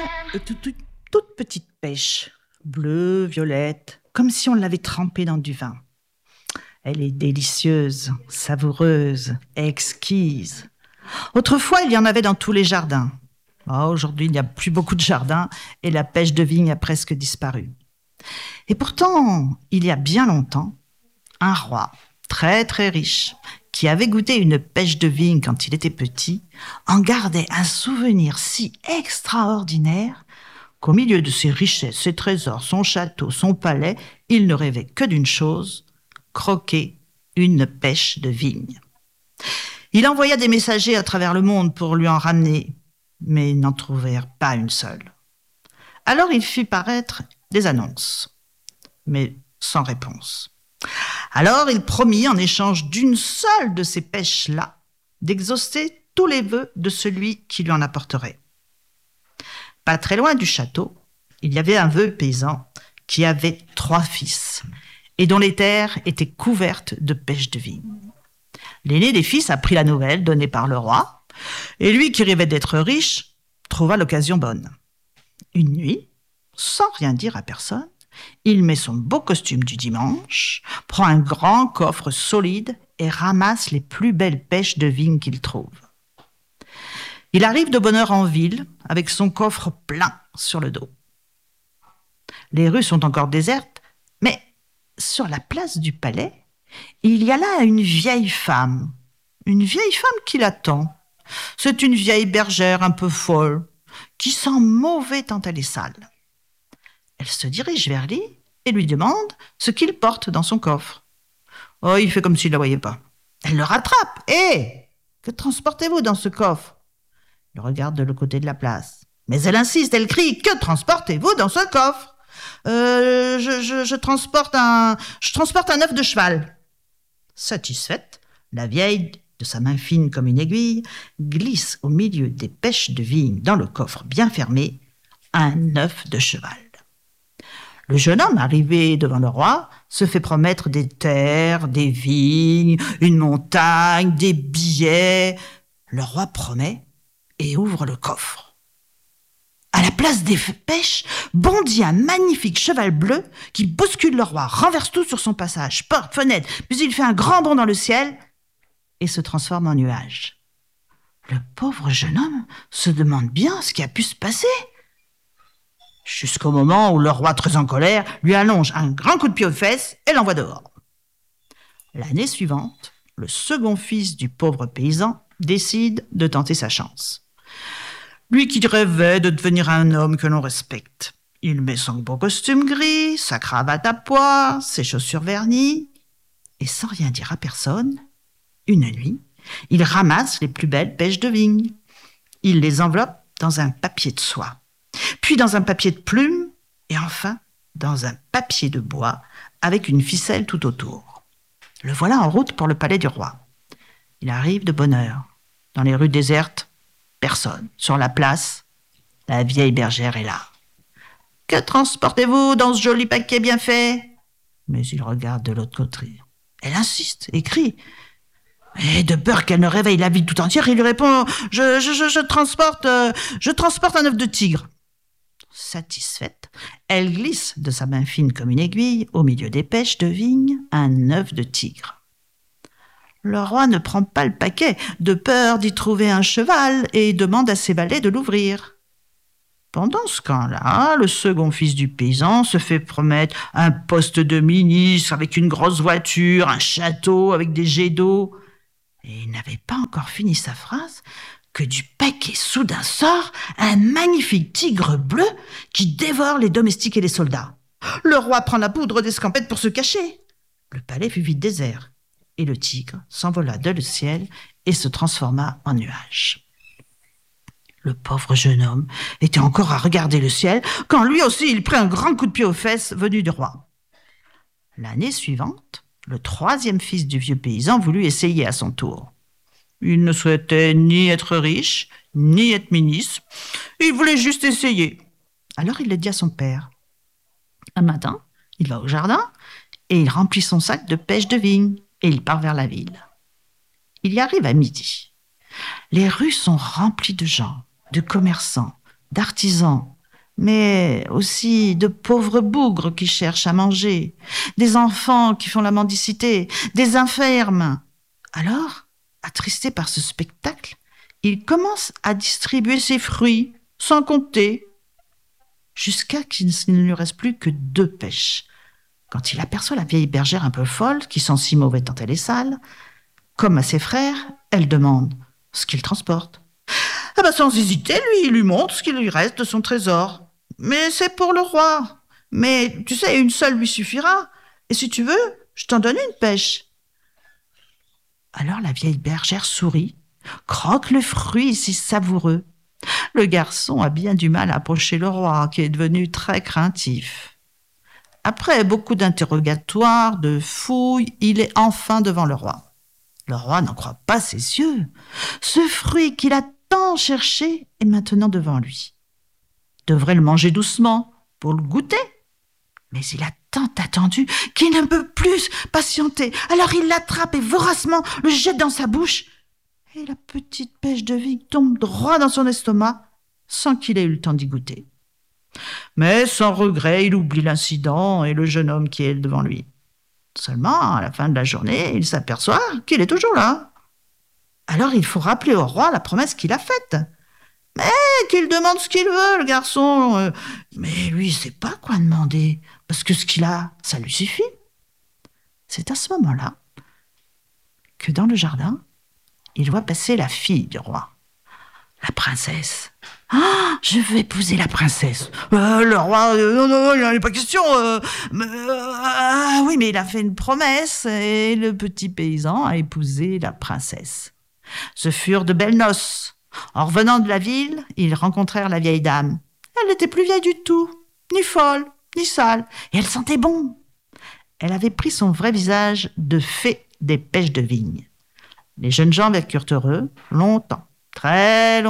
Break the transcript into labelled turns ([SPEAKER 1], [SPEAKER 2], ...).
[SPEAKER 1] Toute petite pêche, bleue, violette, comme si on l'avait trempée dans du vin. Elle est délicieuse, savoureuse, exquise. Autrefois, il y en avait dans tous les jardins. Aujourd'hui, il n'y a plus beaucoup de jardins et la pêche de vigne a presque disparu. Et pourtant, il y a bien longtemps, un roi, très très riche, qui avait goûté une pêche de vigne quand il était petit, en gardait un souvenir si extraordinaire qu'au milieu de ses richesses, ses trésors, son château, son palais, il ne rêvait que d'une chose, croquer une pêche de vigne. Il envoya des messagers à travers le monde pour lui en ramener, mais ils n'en trouvèrent pas une seule. Alors il fit paraître des annonces, mais sans réponse. Alors il promit, en échange d'une seule de ces pêches-là, d'exaucer tous les vœux de celui qui lui en apporterait. Pas très loin du château, il y avait un vieux paysan qui avait 3 fils et dont les terres étaient couvertes de pêches de vigne. L'aîné des fils apprit la nouvelle donnée par le roi, et lui qui rêvait d'être riche, trouva l'occasion bonne. Une nuit, sans rien dire à personne, il met son beau costume du dimanche, prend un grand coffre solide et ramasse les plus belles pêches de vigne qu'il trouve. Il arrive de bonne heure en ville avec son coffre plein sur le dos. Les rues sont encore désertes, mais sur la place du palais, il y a là une vieille femme qui l'attend. C'est une vieille bergère un peu folle, qui sent mauvais tant elle est sale. Elle se dirige vers lui et lui demande ce qu'il porte dans son coffre. Il fait comme s'il ne la voyait pas. Elle le rattrape. « Hé, que transportez-vous dans ce coffre ?» Il regarde de l'autre côté de la place. Mais elle insiste, elle crie « Que transportez-vous dans ce coffre ?» Je transporte un œuf de cheval. » Satisfaite, la vieille, de sa main fine comme une aiguille, glisse au milieu des pêches de vigne dans le coffre bien fermé un œuf de cheval. Le jeune homme, arrivé devant le roi, se fait promettre des terres, des vignes, une montagne, des billets. Le roi promet et ouvre le coffre. À la place des pêches, bondit un magnifique cheval bleu qui bouscule le roi, renverse tout sur son passage, porte, fenêtre, puis il fait un grand bond dans le ciel et se transforme en nuage. Le pauvre jeune homme se demande bien ce qui a pu se passer. Jusqu'au moment où le roi, très en colère, lui allonge un grand coup de pied aux fesses et l'envoie dehors. L'année suivante, le second fils du pauvre paysan décide de tenter sa chance. Lui qui rêvait de devenir un homme que l'on respecte. Il met son beau costume gris, sa cravate à pois, ses chaussures vernies, et sans rien dire à personne, une nuit, il ramasse les plus belles pêches de vigne. Il les enveloppe dans un papier de soie, puis dans un papier de plume, et enfin dans un papier de bois avec une ficelle tout autour. Le voilà en route pour le palais du roi. Il arrive de bonne heure. Dans les rues désertes, personne. Sur la place, la vieille bergère est là. « Que transportez-vous dans ce joli paquet bien fait ?» Mais il regarde de l'autre côté. Elle insiste et crie. Et de peur qu'elle ne réveille la ville tout entière, il lui répond « Je transporte un œuf de tigre. » Satisfaite, elle glisse de sa main fine comme une aiguille, au milieu des pêches de vigne, un œuf de tigre. Le roi ne prend pas le paquet, de peur d'y trouver un cheval, et demande à ses valets de l'ouvrir. Pendant ce temps-là, le second fils du paysan se fait promettre un poste de ministre avec une grosse voiture, un château avec des jets d'eau. Et il n'avait pas encore fini sa phrase que du paquet soudain sort un magnifique tigre bleu qui dévore les domestiques et les soldats. Le roi prend la poudre d'escampette pour se cacher. Le palais fut vite désert et le tigre s'envola de le ciel et se transforma en nuage. Le pauvre jeune homme était encore à regarder le ciel quand lui aussi il prit un grand coup de pied aux fesses venu du roi. L'année suivante, le troisième fils du vieux paysan voulut essayer à son tour. Il ne souhaitait ni être riche, ni être ministre. Il voulait juste essayer. Alors il le dit à son père. Un matin, il va au jardin et il remplit son sac de pêche de vigne et il part vers la ville. Il y arrive à midi. Les rues sont remplies de gens, de commerçants, d'artisans, mais aussi de pauvres bougres qui cherchent à manger, des enfants qui font la mendicité, des infirmes. Alors, attristé par ce spectacle, il commence à distribuer ses fruits, sans compter, jusqu'à qu'il ne lui reste plus que 2 pêches. Quand il aperçoit la vieille bergère un peu folle, qui sent si mauvais tant elle est sale, comme à ses frères, elle demande ce qu'il transporte. Ah bah sans hésiter, il lui montre ce qu'il lui reste de son trésor. Mais c'est pour le roi. Mais tu sais, une seule lui suffira. Et si tu veux, je t'en donne une pêche. Alors la vieille bergère sourit, croque le fruit si savoureux. Le garçon a bien du mal à approcher le roi, qui est devenu très craintif. Après beaucoup d'interrogatoires, de fouilles, il est enfin devant le roi. Le roi n'en croit pas ses yeux. Ce fruit qu'il a tant cherché est maintenant devant lui. Il devrait le manger doucement pour le goûter. Mais il a tant attendu qu'il ne peut plus patienter. Alors il l'attrape et voracement le jette dans sa bouche. Et la petite pêche de vigne tombe droit dans son estomac sans qu'il ait eu le temps d'y goûter. Mais sans regret, il oublie l'incident et le jeune homme qui est devant lui. Seulement, à la fin de la journée, il s'aperçoit qu'il est toujours là. Alors il faut rappeler au roi la promesse qu'il a faite. Mais qu'il demande ce qu'il veut, le garçon. Mais lui, il ne sait pas quoi demander, parce que ce qu'il a, ça lui suffit. C'est à ce moment-là que dans le jardin, il voit passer la fille du roi, la princesse. Ah, je veux épouser la princesse. Le roi, non, il n'en est pas question. Oui, mais il a fait une promesse et le petit paysan a épousé la princesse. Ce furent de belles noces. En revenant de la ville, ils rencontrèrent la vieille dame. Elle n'était plus vieille du tout, ni folle, ni sale, et elle sentait bon. Elle avait pris son vrai visage de fée des pêches de vigne. Les jeunes gens vécurent heureux, longtemps, très longtemps.